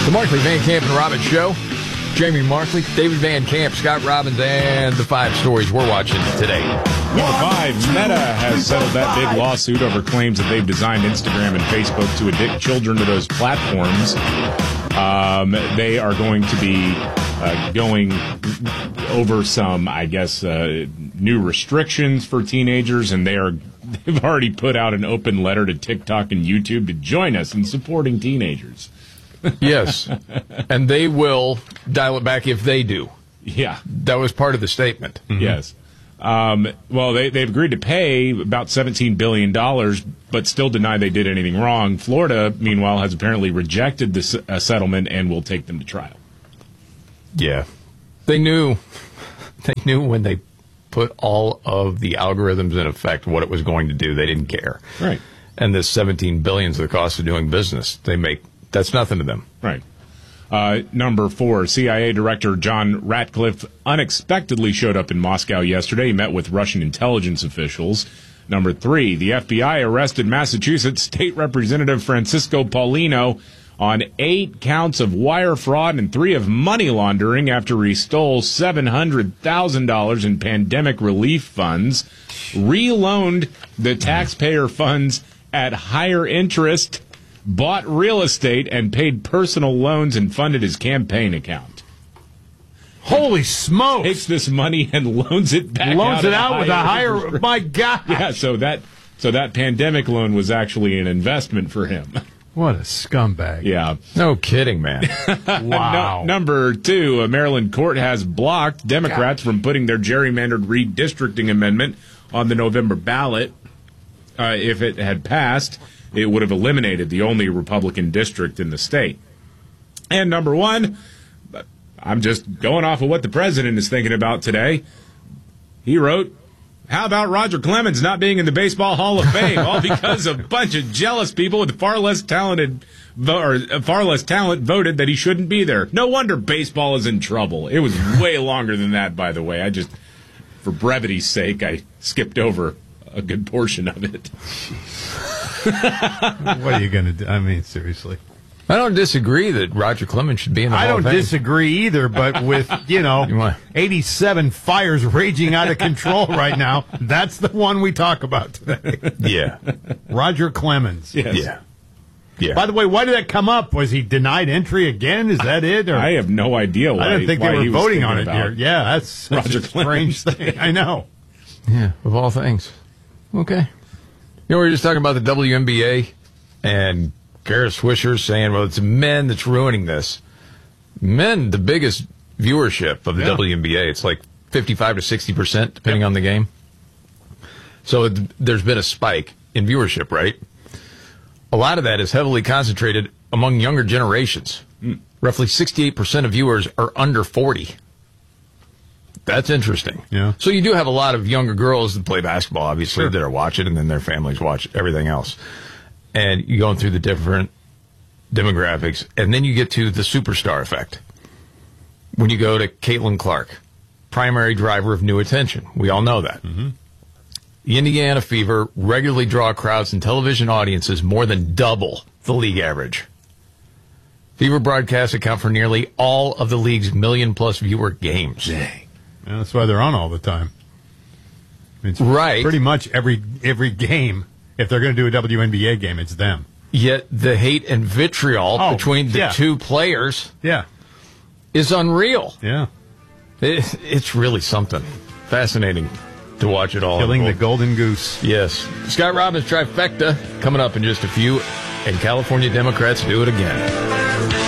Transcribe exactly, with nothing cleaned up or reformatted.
The Markley, Van Camp, and Robbins Show. Jamie Markley, David Van Camp, Scott Robbins, and the five stories we're watching today. Number five, Meta has settled that big lawsuit over claims that they've designed Instagram and Facebook to addict children to those platforms. Um, they are going to be uh, going over some, I guess, uh, new restrictions for teenagers, and they are they've already put out an open letter to TikTok and YouTube to join us in supporting teenagers. Yes, and they will dial it back if they do. Yeah. That was part of the statement. Mm-hmm. Yes. Um, well, they, they've agreed to pay about seventeen billion dollars, but still deny they did anything wrong. Florida, meanwhile, has apparently rejected this uh, settlement and will take them to trial. Yeah. They knew, they knew when they put all of the algorithms in effect what it was going to do. They didn't care. Right. And this seventeen billion dollars is the cost of doing business. They make, that's nothing to them. Right. Uh, number four, C I A Director John Ratcliffe unexpectedly showed up in Moscow yesterday. He met with Russian intelligence officials. Number three, the F B I arrested Massachusetts State Representative Francisco Paulino on eight counts of wire fraud and three of money laundering after he stole seven hundred thousand dollars in pandemic relief funds, reloaned the taxpayer funds at higher interest, bought real estate, and paid personal loans and funded his campaign account. Holy smokes! Takes this money and loans it back loans out. it out with a higher. Interest. My God! Yeah, so that so that pandemic loan was actually an investment for him. What a scumbag! Yeah, no kidding, man. Wow. No, number two, a Maryland court has blocked Democrats God. from putting their gerrymandered redistricting amendment on the November ballot. Uh, if it had passed, it would have eliminated the only Republican district in the state. And number one, I'm just going off of what the president is thinking about today. He wrote, how about Roger Clemens not being in the Baseball Hall of Fame? All because a bunch of jealous people with far less talented or far less talent voted that he shouldn't be there. No wonder baseball is in trouble. It was way longer than that, by the way. I just, for brevity's sake, I skipped over a good portion of it. What are you going to do? I mean, seriously. I don't disagree that Roger Clemens should be in the I Hall don't of Fame. disagree either, but with, you know, You want- eighty-seven fires raging out of control right now, that's the one we talk about today. Yeah. Roger Clemens. Yes. Yeah. Yeah. By the way, why did that come up? Was he denied entry again? Is that it? Or? I have no idea why. I didn't think why they he were was voting thinking on it about here. Yeah, that's, that's Roger a strange thing. I know. Yeah, of all things. Okay. You know, we were just talking about the W N B A and Kara Swisher saying, well, it's men that's ruining this. Men, the biggest viewership of the Yeah. W N B A. It's like fifty-five to sixty percent, depending yep. on the game. So it, there's been a spike in viewership, right? A lot of that is heavily concentrated among younger generations. Mm. Roughly sixty-eight percent of viewers are under forty. That's interesting. Yeah. So you do have a lot of younger girls that play basketball, obviously, Sure. that are watching, and then their families watch everything else. And you're going through the different demographics, and then you get to the superstar effect. When you go to Caitlin Clark, primary driver of new attention. We all know that. Mm-hmm. The Indiana Fever regularly draw crowds and television audiences more than double the league average. Fever broadcasts account for nearly all of the league's million-plus viewer games. Dang. Yeah, that's why they're on all the time. It's right. Pretty much every every game, if they're going to do a W N B A game, it's them. Yet the hate and vitriol Oh, between the yeah. two players Yeah. is unreal. Yeah. It, it's really something. Fascinating to watch it all. Killing the unfold. golden goose. Yes. Scott Robbins trifecta coming up in just a few, and California Democrats do it again.